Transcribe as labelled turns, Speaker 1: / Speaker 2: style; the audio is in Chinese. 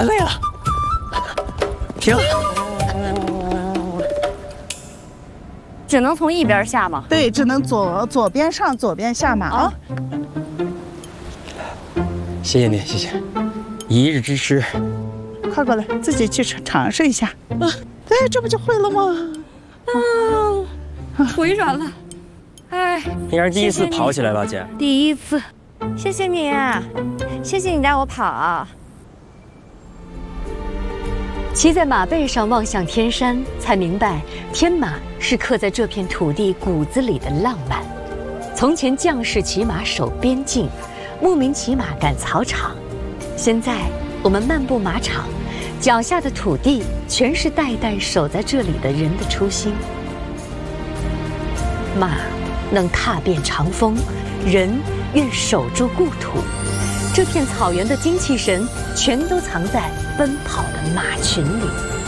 Speaker 1: 累了，停。
Speaker 2: 只能从一边下吗？
Speaker 3: 对，只能左边上，左边下马啊。
Speaker 1: 谢谢你，谢谢。一日之师，
Speaker 3: 快过来，自己去尝试一下。哎，这不就会了吗？
Speaker 2: 腿软了。哎，
Speaker 1: 应该是第一次跑起来吧，姐？
Speaker 2: 第一次，谢谢你，谢谢你带我跑。
Speaker 4: 骑在马背上望向天山，才明白天马是刻在这片土地骨子里的浪漫。从前将士骑马守边境，牧民骑马赶草场。现在我们漫步马场，脚下的土地全是代代守在这里的人的初心。马能踏遍长风，人愿守住故土。这片草原的精气神，全都藏在奔跑的马群里。